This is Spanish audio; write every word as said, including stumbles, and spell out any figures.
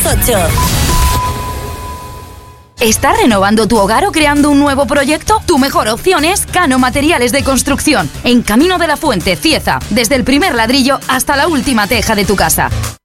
ocho. ¿Estás renovando tu hogar o creando un nuevo proyecto? Tu mejor opción es Cano Materiales de Construcción, en Camino de la Fuente, Cieza, desde el primer ladrillo hasta la última teja de tu casa.